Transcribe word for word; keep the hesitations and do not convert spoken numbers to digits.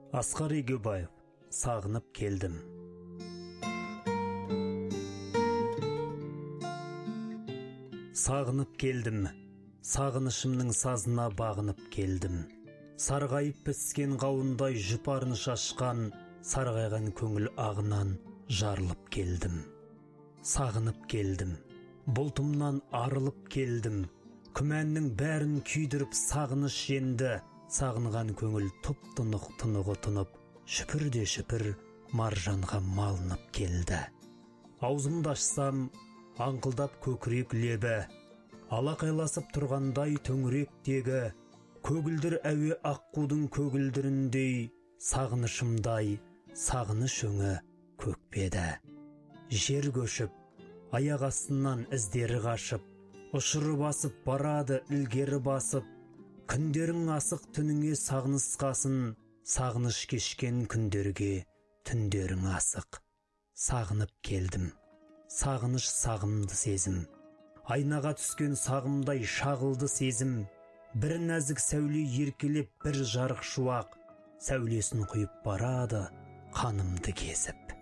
Асқар Егеубаев, сағынып келдім. Сағынып келдім, сағынышымның сазына бағынып келдім. Сарғайып піскен қауындай жұпарын шашқан, сарғайған көңіл ағынан жарылып келдім. Сағынып келдім, бұлтымнан арылып келдім. Күмәннің бәрін күйдіріп сағыныш енді, сағынған көңіл тұп-тұнық тұнығы тұнып, шүпірде шүпір маржанға малынып келді. Аузымды ашсам, аңқылдап көкірек лебі, алақайласып тұрғандай төңіректегі, көгілдір әуе аққудың көгілдіріндей, сағынышымдай сағыныш өңі көкпеді. Жер көшіп, аяқ астынан іздері қашып, ұшыры басып барады ілгері басып, күндерің асық түніңе сағынысқасын, сағыныш кешкен күндерге түндерің асық. Сағынып келдім, сағыныш сағымды сезім, айнаға түскен сағымдай шағылды сезім, бір нәзік сәуле еркелеп бір жарық шуақ, сәулесін құйып барады қанымды кезіп.